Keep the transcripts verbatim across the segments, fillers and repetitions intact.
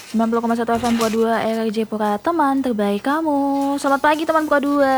sembilan puluh koma satu F M Pura dua R R J Pura, teman terbaik kamu. Selamat pagi teman Pura dua.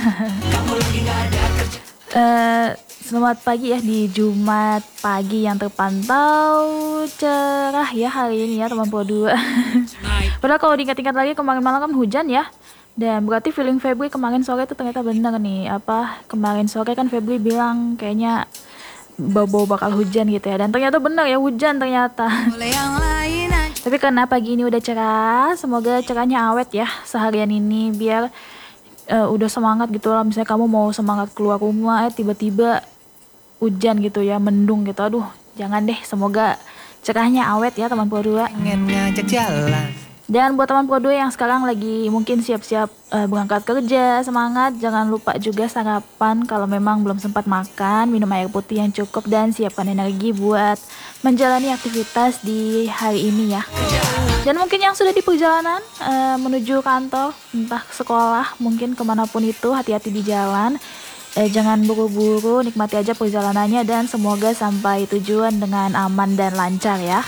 uh, Selamat pagi ya di Jumat pagi yang terpantau cerah ya hari ini ya teman Pura dua. Padahal kalau diingat-ingat lagi kemarin malam kan hujan ya. Dan berarti feeling Febri kemarin sore itu ternyata benar nih. Apa kemarin sore kan Febri bilang kayaknya bau-bau bakal hujan gitu ya. Dan ternyata benar ya, hujan ternyata. Tapi karena pagi ini udah cerah, semoga cerahnya awet ya seharian ini biar uh, udah semangat gitu lah. Misalnya kamu mau semangat keluar rumah, eh tiba-tiba hujan gitu ya, mendung gitu. Aduh, jangan deh. Semoga cerahnya awet ya teman Pro dua. Dan buat teman Pro dua yang sekarang lagi mungkin siap-siap uh, berangkat kerja, semangat. Jangan lupa juga sarapan kalau memang belum sempat makan, minum air putih yang cukup dan siapkan energi buat menjalani aktivitas di hari ini ya. Dan mungkin yang sudah di perjalanan uh, menuju kantor, entah sekolah, mungkin kemanapun itu, hati-hati di jalan. Eh, jangan buru-buru, nikmati aja perjalanannya dan semoga sampai tujuan dengan aman dan lancar ya.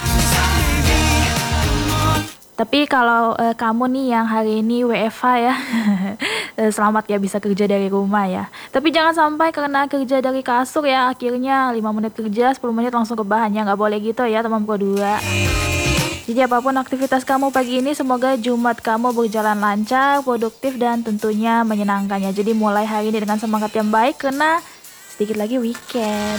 Tapi kalau uh, kamu nih yang hari ini W F H ya, selamat ya bisa kerja dari rumah ya. Tapi jangan sampai karena kerja dari kasur ya, akhirnya lima menit kerja, sepuluh menit langsung ke bahannya. Nggak boleh gitu ya teman Pro dua. Jadi apapun aktivitas kamu pagi ini, semoga Jumat kamu berjalan lancar, produktif, dan tentunya menyenangkannya. Jadi mulai hari ini dengan semangat yang baik karena sedikit lagi weekend.